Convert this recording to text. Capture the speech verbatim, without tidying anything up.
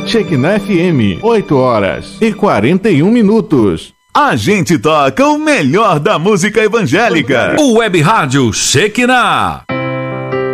Shekinah F M, oito horas e quarenta e um minutos. A gente toca o melhor da música evangélica. O Web Rádio Shekinah.